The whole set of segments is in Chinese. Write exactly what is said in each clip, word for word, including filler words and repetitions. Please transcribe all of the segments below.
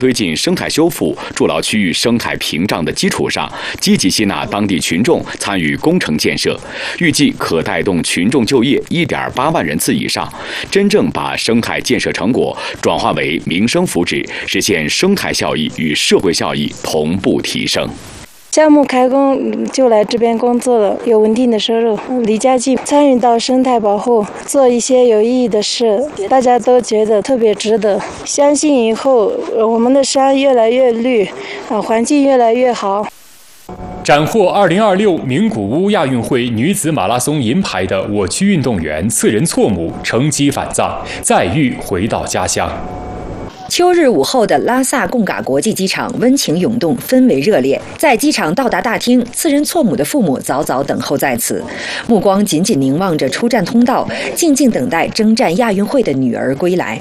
推进生态修复、筑牢区域生态屏障的基础上，积极吸纳当地群众参与工程建设，预计可带动群众就业一点八万人次以上，真正把生态建设成果转化为民生福祉，实现生态效益与社会效益同步提升。 项目开工就来这边工作了，有稳定的收入，离家近，参与到生态保护，做一些有意义的事，大家都觉得特别值得。相信以后我们的山越来越绿，啊，环境越来越好。 斩获二零二六名古屋亚运会女子马拉松银牌的我区运动员次仁错母乘机返藏，载誉回到家乡。 秋日午后的拉萨贡嘎国际机场温情涌动，氛围热烈。在机场到达大厅，次仁错母的父母早早等候在此，目光紧紧凝望着出站通道，静静等待征战亚运会的女儿归来。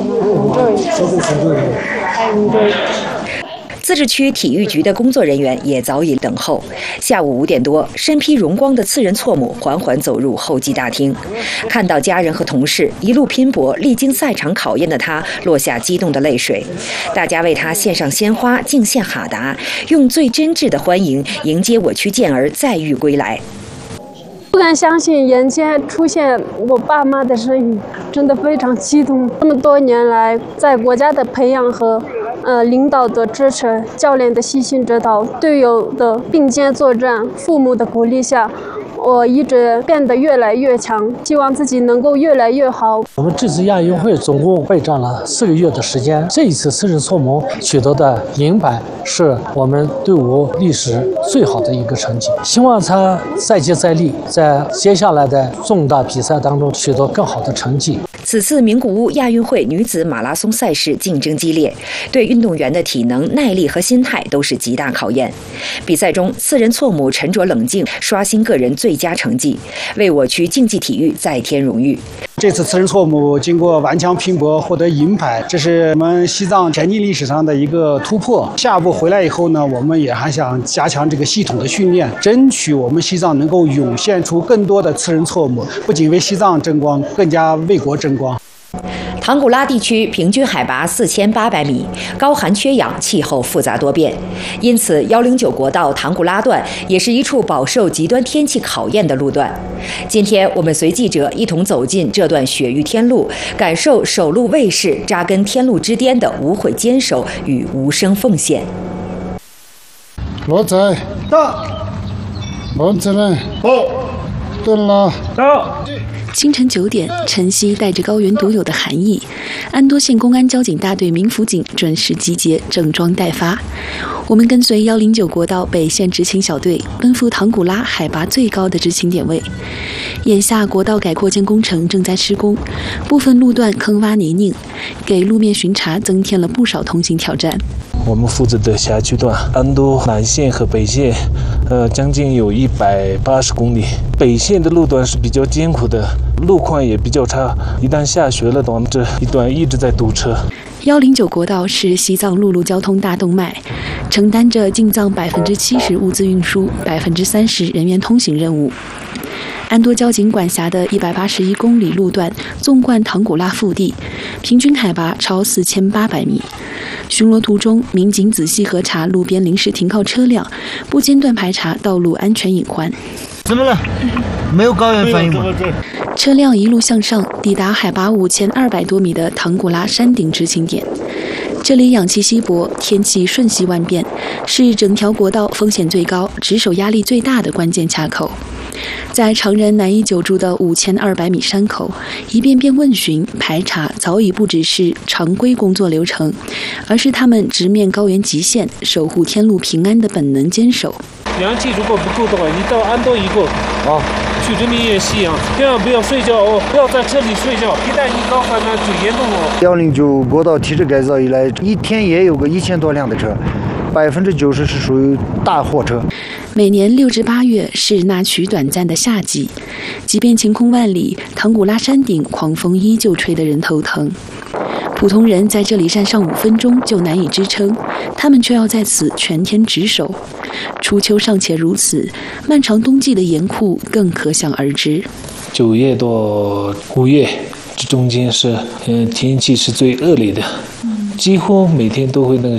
自治区体育局的工作人员也早已等候。下午五点多，身披荣光的次仁错母缓缓走入候机大厅，看到家人和同事一路拼搏、历经赛场考验的他，落下激动的泪水。大家为他献上鲜花，敬献哈达，用最真挚的欢迎迎接我区健儿载誉归来。 不敢相信眼前出现我爸妈的身影，真的非常激动。这么多年来，在国家的培养和呃领导的支持、教练的细心指导、队友的并肩作战、父母的鼓励下，我一直变得越来越强，希望自己能够越来越好。 我们这次亚运会总共备战了四个月的时间，这一次次仁错母取得的银牌是我们队伍历史最好的一个成绩，希望他再接再厉，在接下来的重大比赛当中取得更好的成绩。 此次名古屋亚运会女子马拉松赛事竞争激烈，对运动员的体能、耐力和心态都是极大考验。比赛中，次仁错母沉着冷静，刷新个人最佳成绩，为我区竞技体育再添荣誉。 这次次仁错母经过顽强拼搏获得银牌，这是我们西藏田径历史上的一个突破。下一步回来以后呢，我们也还想加强这个系统的训练，争取我们西藏能够涌现出更多的次仁错母，不仅为西藏争光，更加为国争光。 唐古拉地区平均海拔四千八百米，高寒缺氧，气候复杂多变，因此一零九国道唐古拉段也是一处饱受极端天气考验的路段。今天我们随记者一同走进这段雪域天路，感受守路卫士扎根天路之巅的无悔坚守与无声奉献。 罗仔到，王子们到，顿了到。 清晨九点，晨曦带着高原独有的寒意，安多县公安交警大队民辅警准时集结，整装待发。我们跟随一零九国道北线执勤小队奔赴唐古拉海拔最高的执勤点位。眼下国道改扩建工程正在施工，部分路段坑洼泥泞，给路面巡查增添了不少通行挑战。 我们负责的辖区段安多南线和北线，呃，将近有一百八十公里。北线的路段是比较艰苦的，路况也比较差。一旦下雪了的话，这一段一直在堵车。 一零九国道是西藏陆路交通大动脉，承担着进藏百分之七十物资运输、百分之三十人员通行任务。安多交警管辖的一百八十一公里路段纵贯唐古拉腹地，平均海拔超四千八百米。巡逻途中，民警仔细核查路边临时停靠车辆，不间断排查道路安全隐患。 怎么了？没有高原反应吗？ 车辆一路向上，抵达海拔五千二百多米的唐古拉山顶执勤点。这里氧气稀薄，天气瞬息万变，是整条国道风险最高、值守压力最大的关键卡口。在常人难以久住的五千二百米山口，一遍遍问询排查早已不只是常规工作流程，而是他们直面高原极限、守护天路平安的本能坚守。 氧气如果不够的话，你到安多以后啊，去人民医院吸氧，千万不要睡觉哦，不要在车里睡觉，一旦你高反呢就严重了。 幺零九国道体制改造以来，一天也有个一千多辆的车，百分之九十是属于大货车。 每年六至八月是那曲短暂的夏季，即便晴空万里，唐古拉山顶狂风依旧吹得人头疼。普通人在这里站上五分钟就难以支撑，他们却要在此全天值守。初秋尚且如此，漫长冬季的严酷更可想而知。 九月到五月这中间是，嗯、呃，天气是最恶劣的，几乎每天都会那个